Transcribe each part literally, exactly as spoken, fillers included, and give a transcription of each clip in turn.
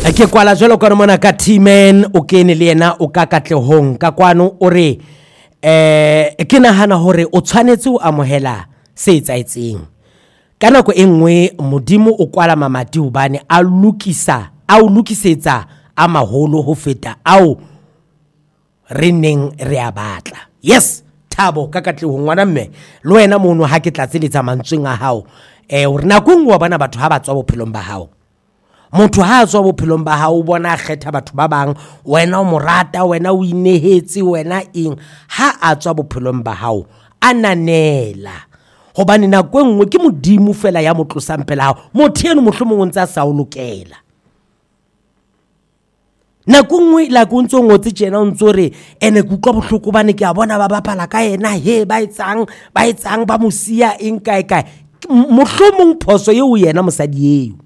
ke kwala jwalo ka mona ka T-Man o kene le yena o ka katlehong ka kwano o re eh ke nahana hore o tshwanetse o amohela se etsaetseng ka nako e nngwe modimo o kwala mamati hobane a lokisa a o lokisetsa a maholo ho feta ao re neng re a batla. Yes, Thabo ka katlehong ngwana mme le wena mono ha ke tlatseletsa mantsweng a hao eh o re nakong wa bana batho ha ba tswa bophelong ba hao. Motho ha tswa bophelong ba hao bona kgetha batho ba bang wena o morata wena o inehetse wena eng ha a tswa bophelong ba hao ananela hobane nako engwe ke modimo fela ya motlosang pela hao motho eno mohlomong o ntse a sa o lokela nako engwe la go ntse ngotse tjena o ntse re ene ke utlwa bohloko bane ke a bona ba bapala ka yena he ba etsang ba etsang ba mosia eng kae kae mohlomong phoso eo yena mosadi eo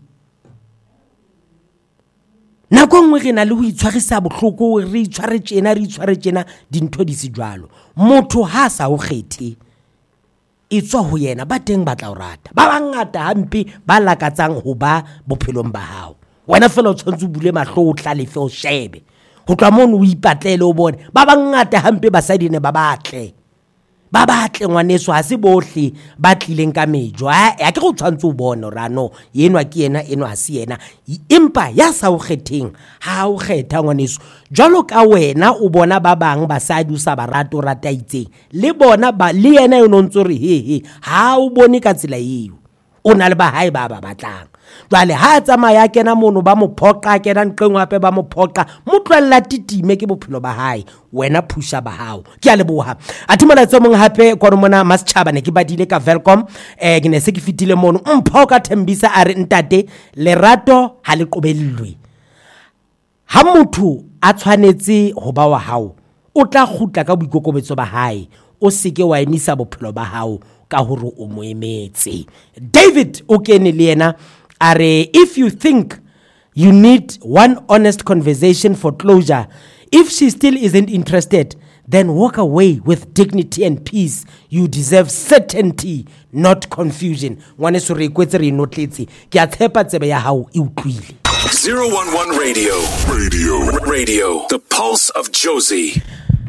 nako ngwe re na le ho itshwarisa bohloko re itshware tjena re itshware tjena dintho di se jwalo motho ha sa o kgethe itswa ho yena ba teng batla o rata ba bangata hampe ba lakatsang ho ba bophelong ba hao wena fela o tshwantse bule mahlo o tlalefe o shebe ho tloa mono o ipatlele o bone ba bangata hampe basadi ne ba batle ba batle ngwaneso ha se bohle ba tlileng ka mejo ha ke go tshwantse o bone rano yenwa ke yena eno ha se yena empa ya sa o kgetheng ha o kgetha ngwaneso jwalo ka wena o bona ba bang basadi o sa ba rata o rata itseng le bona ba le yena yo ntse re he he ha o bone ka tsela eo o na le ba hae ba ba batlang jwale ha tsamaya kena mono ba mo phoqa kena nqeng hape ba mo phoqa mo tlwella titime ke bophelo ba hae wena phusha ba hao ke a leboha athimala tse mong hape kwa mona Maschaba ne ke badile ka Welcome eh ke ne se ke fitile mono mphoka Thembisa a re ntate lerato ha le qobellwe ha motho a tshwanetse ho ba wa hao o tla khutla ka boikokobetso ba hae o seke wa emisa bophelo ba hao ka hore o moemetse. David o kene le yena are if you think you need one honest conversation for closure, if she still isn't interested, then walk away with dignity and peace. You deserve certainty, not confusion. Ngwane so re kwetse re notletse ke a tshepa tsebe ya hao e utlwile. zero one one Radio Radio Radio The Pulse of Jozi.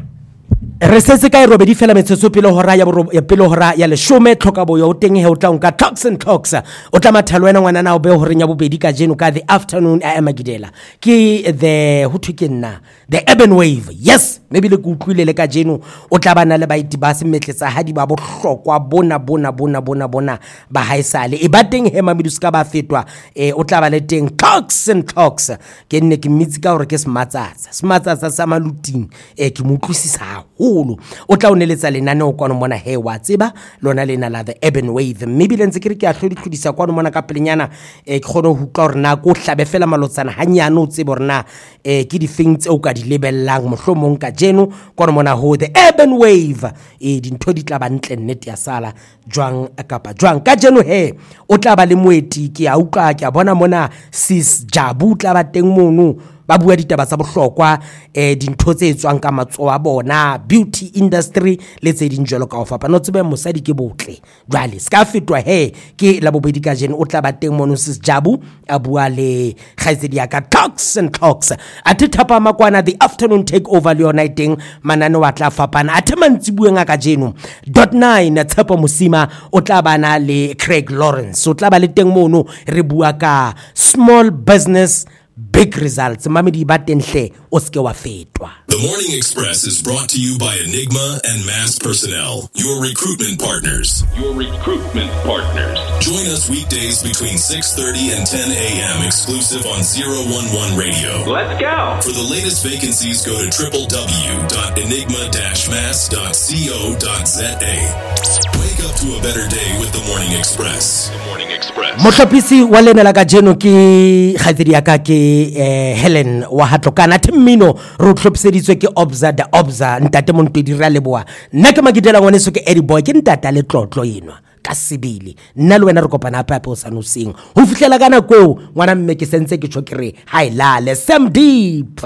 Re setse ka robedi fela metsotso pele hora ya ya pele hora ya leshome tlhoka boyo o teng he o tla nka Talks and Talks o tla matha lwena ngwana na o be hore nya bobedi ka jeno ka the afternoon a Magidela ke the ho thukena the urban wave. Yes, maybe le kutlwile le ka jeno o tla bana le baiti ba semetletsa ha di ba bohlokwa bona bona bona bona bona ba haisale e ba teng he mamidu ska ba fetwa e o tla ba le teng Talks and Talks ke nne ke mitsi ka hore ke smatsatsa smatsatsa sa maluting e ke motlusisa holo o tla oneletsa lenane o kwano mona he wa tseba lona lena la the urban wave maybe lentse ke re ke a hlodi tlhodisa kwano mona ka pelenyana e ke gone ho utlwa hore na go hlabe fela malotsana hanyane o tsebe hore na e ke di things o ka di lebellang mohlomong ka jeno kwano mona ho the urban wave e dintho di tla ba ntle nnete ya sala jwang kapa jwang ka jeno he o tla ba le moeti ke a utlwa ke a bona mona sis Jabu tla ba teng mono ba bua ditaba tsa bohlokwa eh dintho tse etswang ka matso a bona beauty industry le tse ding jwalo ka ofapa no tsebe mosadi ke botle jwale ska fetwa he ke la bobedi ka jeno o tla ba teng mono sis Jabu a bua le khaitsedi ya ka Talks and Talks ati thapa makwana the afternoon take over le yona iteng manane wa tla fapana ati mantsi bueng ka jeno dot nine tshepo mosima o tla bana le Craig Lawrence o tla ba le teng mono re bua ka small business big results. Mamidi batenhle oske wa fetwa. The Morning Express is brought to you by Enigma and Mass Personnel, your recruitment partners. Your recruitment partners. Join us weekdays between six thirty and ten a.m. exclusive on zero one one Radio. Let's go. For the latest vacancies, go to w w w dot enigma dash mass dot co dot z a. Wake up to a better day with the Morning Express. The Morning Express. Mohlopisi wa lena la ka jeno ke khaitsedi ya ka ke eh, Helen wa hatlokana timmino ro tlopseditswe ke Obza da Obza ntate Montedi ra leboa nna ke Magidela ngwaneso ke Eddie Boy ke ntata le tlotlo yenwa ka sebili nna le wena re kopana pa pa o sa no sing ho fihlela kana kweo ngwana mme ke sentse ke tshokere hai lale Sam Deep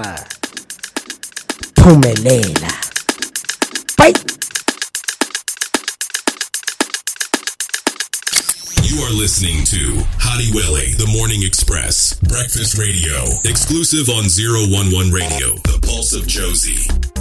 Phumelela bye. You are listening to Hadiwele, The Morning Express, Breakfast Radio, exclusive on zero one one Radio, The Pulse of Josie.